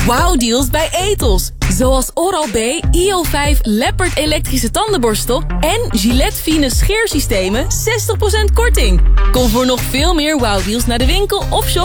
Wow-deals bij Ethos. Zoals Oral-B IO5 Leopard elektrische tandenborstel en Gillette Fine scheersystemen 60% korting. Kom voor nog veel meer wow-deals naar de winkel of shop